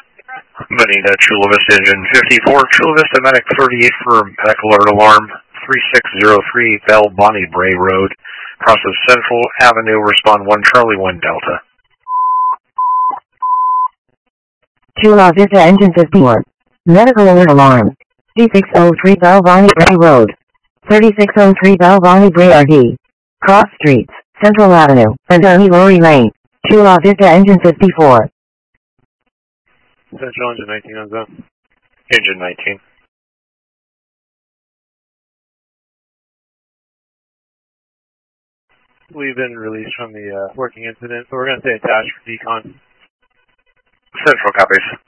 Bonita, Chula Vista Engine 54, Chula Vista Medic 38 for Medic Alert Alarm 3603 Bell Bonnie Bray Road, process Central Avenue, respond 1 Charlie 1 Delta. Chula Vista Engine 54, Medical Alert Alarm 3603 Bell Bonnie Bray Road, 3603 Bell Bonnie Bray RD, Cross Streets, Central Avenue, Antoni Lori Lane, Chula Vista Engine 54. Central Engine 19 on zone. Engine 19. We've been released from the working incident, so we're going to stay attached for decon. Central copies.